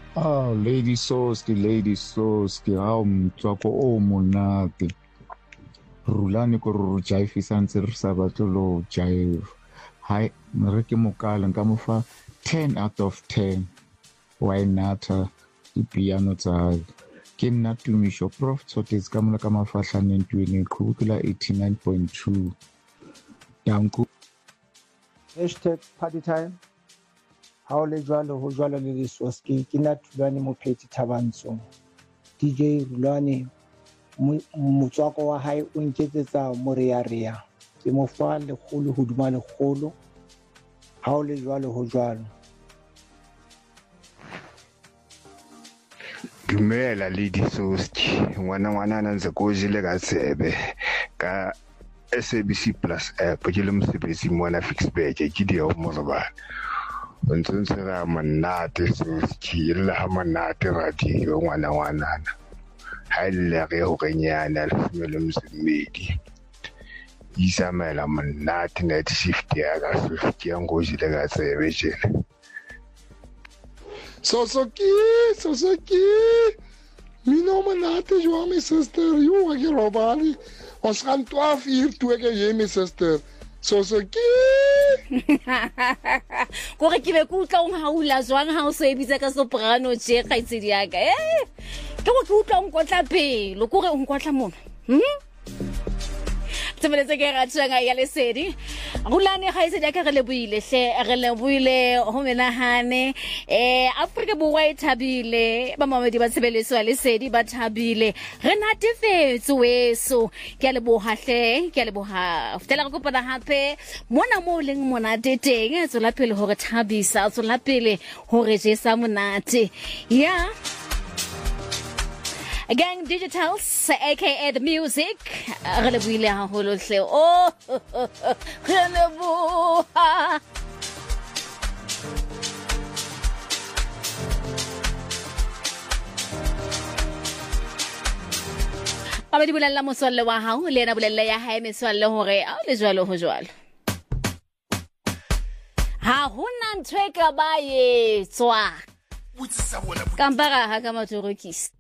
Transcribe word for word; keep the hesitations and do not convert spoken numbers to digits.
Ah, Lady Soski, Lady Soski, hao motswako o monate. Rulane ko re jaifisa ntse re sa batle lo jaiva. Hai, re ke mokala nka mo fa ten out of ten. Why nata dipiano tsa hae. Ke nna Tumisho Prof Tshotesi ka mona ka mafahlaneng twene qhubukela eighty-nine point two. Danko. Hashtag party time. Ha o le jwalo ho jwalo le Soski ke nna Thulane Mopheti Thabantsho. D J Rulane motswako wa hae o nketsetsa morearea. Ke mo fa lekgolo hoduma lekgolo. Ha o le jwalo ho jwalo. Dumela Lady Soski, ngwana ngwana na ntse ko jile ka tsebe ka S A B C Plus app ke le mosebetsi mona Fixbed ke di ho morobana. Ntse ntse ra monate Soski le ha monate radio ngwana ngwana. Ha ile re ho renyana le le mosebedi. Isamela monate night shift ya ka Soski ngo jile ka tsebe jena. Sosoki, Sosoki, mina monate jwang my sister, yo wa ke robale. Ons gaan twaalf uur toe ek jy my sister. Sosoki. Ko re ke be ku tla o haula jwang ha o so ebitsa ka soprano je kgaitsedi ya ka. Eh, ke go ke utla o nkotla pelo, ko re o nkotla mona. Hm? Tsemeletse ke ratshanga ya lesedi Rulane ga ise ja ka re le buile hle re le buile ho menahane eh Afrika Borwa e thabile ba mamedi ba tshebeleso ya lesedi ba thabile re natefetse weso ke le boha hle ke le boha ftela go kopana hape mona mo leng monate teng tsola pele hore thabisa tsola pele hore jesa monate ya Gang Digitals, aka the music. Re le buile haholo hle. Oh, re le bua. Ba di bolella motswalle wa hao, le ena bolella ya hae metswalle hore a le jwalo ho jwalo. Ha hona ntwe ka ba ye tswa. Kampara ha ka matorokisi.